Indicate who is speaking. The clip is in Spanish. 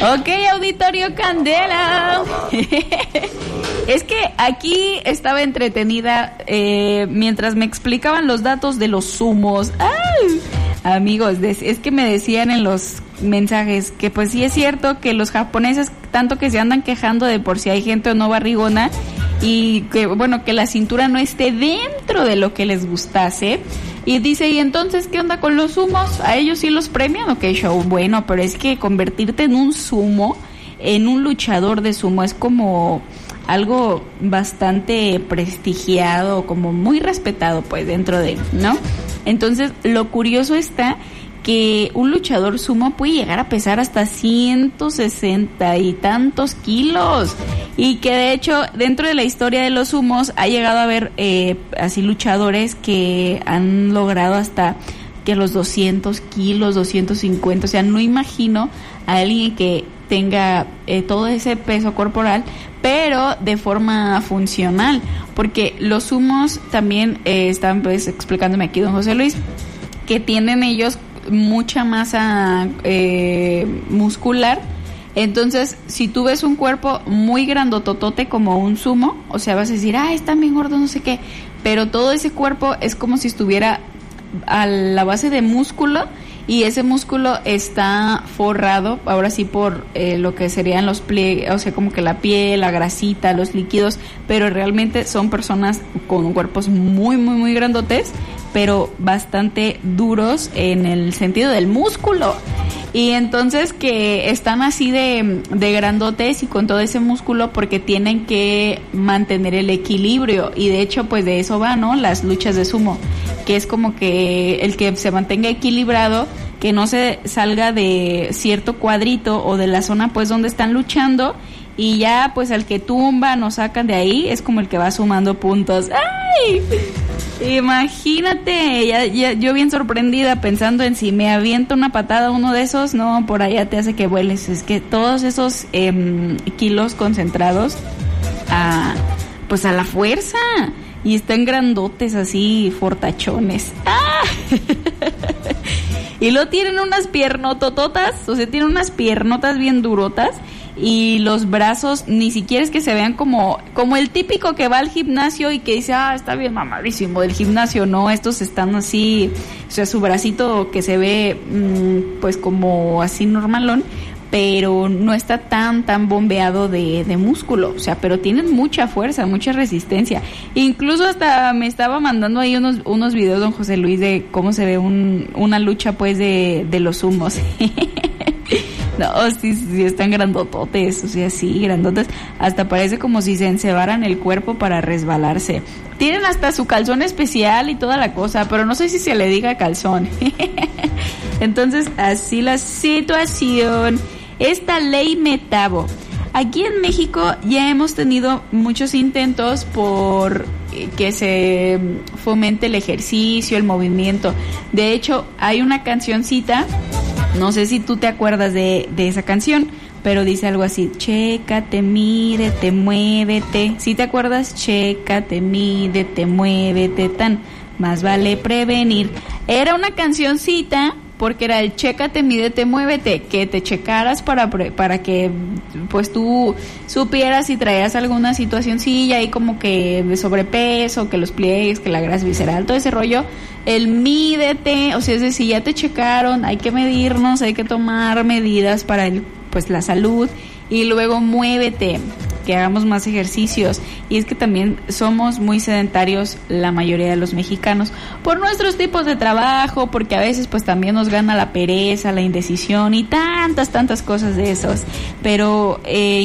Speaker 1: Ok, auditorio Candela. Es que aquí estaba entretenida mientras me explicaban los datos de los zumos. ¡Ay! Amigos, es que me decían en los mensajes que pues sí es cierto que los japoneses tanto que se andan quejando de por si hay gente o no barrigona y que bueno, que la cintura no esté dentro de lo que les gustase. Y dice, ¿y entonces qué onda con los sumos? ¿A ellos sí los premian o qué show? Bueno, pero es que convertirte en un sumo, en un luchador de sumo, es como algo bastante prestigiado, como muy respetado pues dentro de, ¿no? Entonces, lo curioso está que un luchador sumo puede llegar a pesar hasta 160 y tantos kilos, y que de hecho dentro de la historia de los sumos ha llegado a haber así luchadores que han logrado hasta que los 200 kilos, 250, o sea, no imagino a alguien que tenga todo ese peso corporal, pero de forma funcional, porque los sumos también están pues explicándome aquí don José Luis, que tienen ellos mucha masa muscular. Entonces, si tú ves un cuerpo muy grandototote como un sumo, o sea, vas a decir, está bien gordo, no sé qué, pero todo ese cuerpo es como si estuviera a la base de músculo, y ese músculo está forrado, ahora sí, por lo que serían los pliegues, o sea, como que la piel, la grasita, los líquidos, pero realmente son personas con cuerpos muy, muy, muy grandotes, pero bastante duros en el sentido del músculo. Y entonces que están así de grandotes y con todo ese músculo porque tienen que mantener el equilibrio. Y de hecho, pues de eso va, ¿no? Las luchas de sumo, que es como que el que se mantenga equilibrado, que no se salga de cierto cuadrito o de la zona pues donde están luchando, y ya pues al que tumban o sacan de ahí es como el que va sumando puntos. ¡Ay! Imagínate, ya yo bien sorprendida pensando en si me aviento una patada uno de esos, no, por allá te hace que vueles. Es que todos esos kilos concentrados pues a la fuerza, y están grandotes así, fortachones. ¡Ah! Y luego tienen unas piernotototas, o sea, tienen unas piernotas bien durotas, y los brazos ni siquiera es que se vean como el típico que va al gimnasio y que dice, está bien mamadísimo del gimnasio. No, estos están así, o sea, su bracito que se ve pues como así normalón, pero no está tan bombeado de músculo, o sea, pero tienen mucha fuerza, mucha resistencia. Incluso hasta me estaba mandando ahí unos videos don José Luis de cómo se ve una lucha pues de los sumos. No, sí están grandototes, o sea, sí, grandotes, hasta parece como si se encebaran el cuerpo para resbalarse. Tienen hasta su calzón especial y toda la cosa, pero no sé si se le diga calzón. Entonces, así la situación. Esta ley Metabo. Aquí en México ya hemos tenido muchos intentos por que se fomente el ejercicio, el movimiento. De hecho, hay una cancioncita, no sé si tú te acuerdas de esa canción, pero dice algo así: chécate, mídete, muévete. ¿Sí te acuerdas? Chécate, mídete, muévete, tan más vale prevenir. Era una cancioncita porque era el chécate, mídete, muévete, que te checaras para que pues tú supieras si traías alguna situacioncilla ahí como que de sobrepeso, que los pliegues, que la grasa visceral, todo ese rollo. El mídete, o sea, es decir, ya te checaron, hay que medirnos, hay que tomar medidas para pues la salud, y luego muévete, que hagamos más ejercicios. Y es que también somos muy sedentarios la mayoría de los mexicanos por nuestros tipos de trabajo, porque a veces pues también nos gana la pereza, la indecisión y tantas cosas de esos, pero